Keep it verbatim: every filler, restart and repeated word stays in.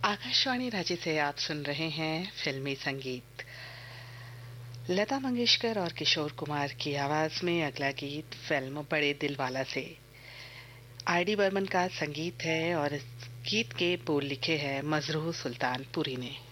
आकाशवाणी रांची से आप सुन रहे हैं फिल्मी संगीत। लता मंगेशकर और किशोर कुमार की आवाज में अगला गीत फिल्म बड़े दिलवाला से आर डी बर्मन का संगीत है और इस गीत के बोल लिखे हैं मजरूह सुल्तानपुरी ने।